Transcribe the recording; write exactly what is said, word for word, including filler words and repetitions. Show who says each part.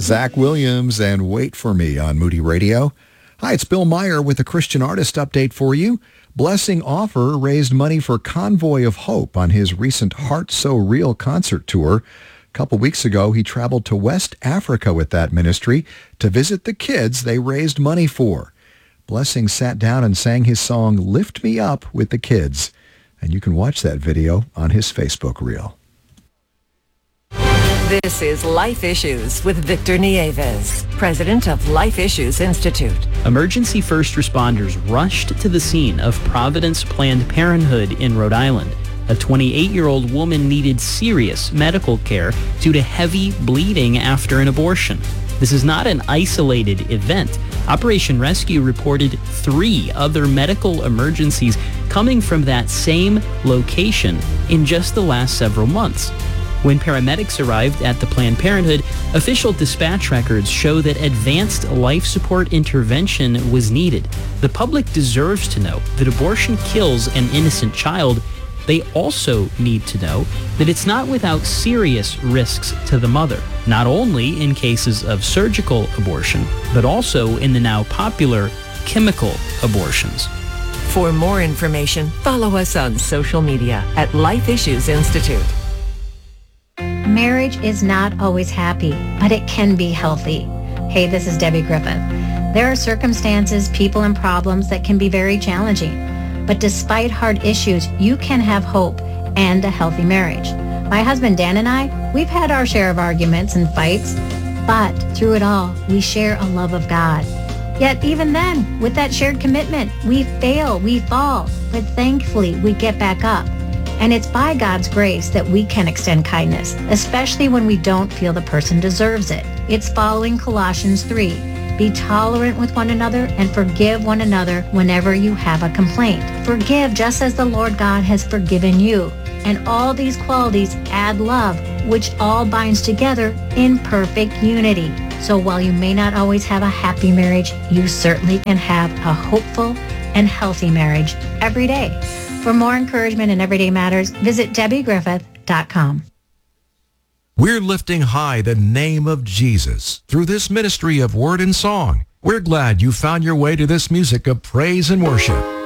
Speaker 1: Zach Williams and Wait For Me on Moody Radio. Hi, it's Bill Meyer with a Christian artist update for you. Blessing Offer raised money for Convoy of Hope on his recent Heart So Real concert tour. A couple weeks ago, he traveled to West Africa with that ministry to visit the kids they raised money for. Blessing sat down and sang his song Lift Me Up with the kids. And you can watch that video on his Facebook reel.
Speaker 2: This is Life Issues with Victor Nieves, president of Life Issues Institute.
Speaker 3: Emergency first responders rushed to the scene of Providence Planned Parenthood in Rhode Island. A twenty-eight-year-old woman needed serious medical care due to heavy bleeding after an abortion. This is not an isolated event. Operation Rescue reported three other medical emergencies coming from that same location in just the last several months. When paramedics arrived at the Planned Parenthood, official dispatch records show that advanced life support intervention was needed. The public deserves to know that abortion kills an innocent child. They also need to know that it's not without serious risks to the mother, not only in cases of surgical abortion, but also in the now popular chemical abortions.
Speaker 2: For more information, follow us on social media at Life Issues Institute.
Speaker 4: Marriage is not always happy, but it can be healthy. Hey, this is Debbie Griffith. There are circumstances, people, and problems that can be very challenging. But despite hard issues, you can have hope and a healthy marriage. My husband Dan and I, we've had our share of arguments and fights, but through it all, we share a love of God. Yet even then, with that shared commitment, we fail, we fall, but thankfully we get back up. And it's by God's grace that we can extend kindness, especially when we don't feel the person deserves it. It's following Colossians three. Be tolerant with one another and forgive one another whenever you have a complaint. Forgive just as the Lord God has forgiven you. And all these qualities add love, which all binds together in perfect unity. So while you may not always have a happy marriage, you certainly can have a hopeful and healthy marriage every day. For more encouragement in everyday matters, visit Debbie Griffith dot com.
Speaker 5: We're lifting high the name of Jesus through this ministry of word and song. We're glad you found your way to this music of praise and worship.